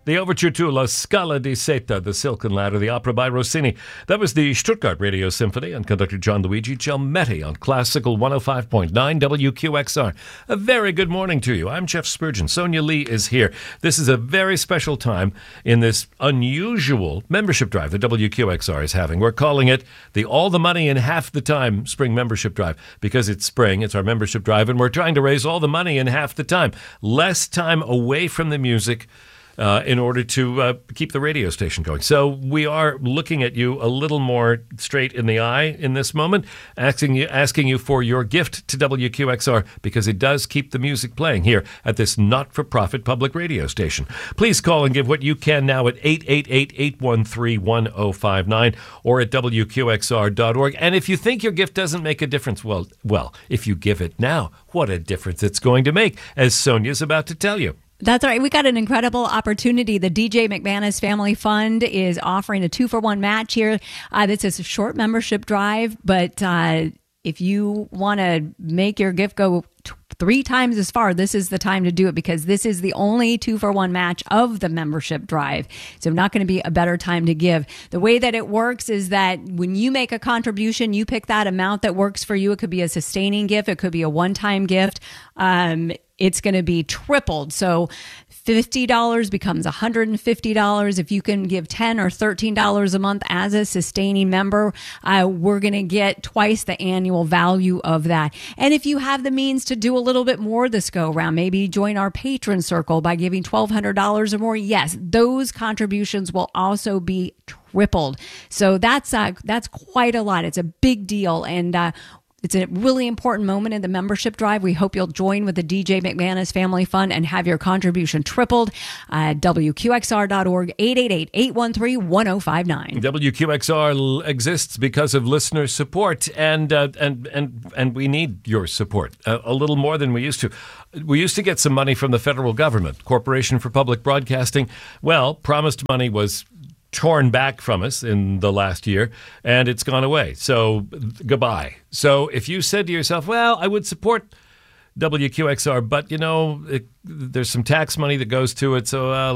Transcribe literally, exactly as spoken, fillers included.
The overture to La Scala di Seta, The Silken Ladder, the opera by Rossini. That was the Stuttgart Radio Symphony and conductor John Luigi Gelmetti on Classical one oh five point nine W Q X R. A very good morning to you. I'm Jeff Spurgeon. Sonia Lee is here. This is a very special time in this unusual membership drive that W Q X R is having. We're calling it the All the Money in Half the Time Spring Membership Drive because it's spring, it's our membership drive, and we're trying to raise all the money in half the time. Less time away from the music, Uh, in order to uh, keep the radio station going. So we are looking at you a little more straight in the eye in this moment, asking you, asking you for your gift to W Q X R because it does keep the music playing here at this not-for-profit public radio station. Please call and give what you can now at eight eight eight, eight one three, one oh five nine or at W Q X R dot org. And if you think your gift doesn't make a difference, well, well, if you give it now, what a difference it's going to make, as Sonia's about to tell you. That's right. We got an incredible opportunity. The D J McManus Family Fund is offering a two-for-one match here. Uh, this is a short membership drive, but uh, if you want to make your gift go t- three times as far, this is the time to do it because this is the only two-for-one match of the membership drive. So not going to be a better time to give. The way that it works is that when you make a contribution, you pick that amount that works for you. It could be a sustaining gift. It could be a one-time gift. Um, it's going to be tripled. So fifty dollars becomes one hundred fifty dollars. If you can give ten dollars or thirteen dollars a month as a sustaining member, uh, we're going to get twice the annual value of that. And if you have the means to do a little bit more this go around, maybe join our patron circle by giving twelve hundred dollars or more, yes, those contributions will also be tripled. So that's uh, that's quite a lot. It's a big deal. And uh, it's a really important moment in the membership drive. We hope you'll join with the D J McManus Family Fund and have your contribution tripled. Uh, W Q X R dot org, eight eight eight, eight one three, one oh five nine. W Q X R exists because of listener support, and uh, and and and we need your support uh, a little more than we used to. We used to get some money from the federal government, Corporation for Public Broadcasting. Well, promised money was torn back from us in the last year, and it's gone away. So goodbye. So if you said to yourself, well, I would support W Q X R, but, you know, it, there's some tax money that goes to it, so uh,